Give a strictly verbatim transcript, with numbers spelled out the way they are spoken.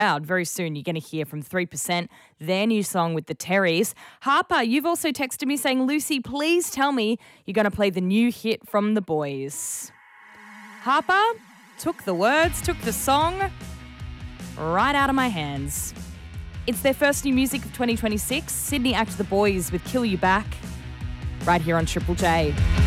out very soon. You're going to hear from three percent, their new song with the Terrys. Harper, you've also texted me saying, Lucy, please tell me you're going to play the new hit from The Boys. Harper took the words, took the song right out of my hands. It's their first new music of twenty twenty-six, Sydney act The Boys with Kill You Back, right here on Triple J.